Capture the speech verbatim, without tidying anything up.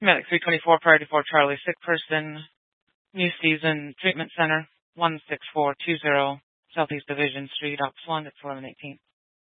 Medic three twenty-four, priority four Charlie, sick person, New Season Treatment Center, one six four two zero, Southeast Division Street, Ops one, it's eleven eighteen.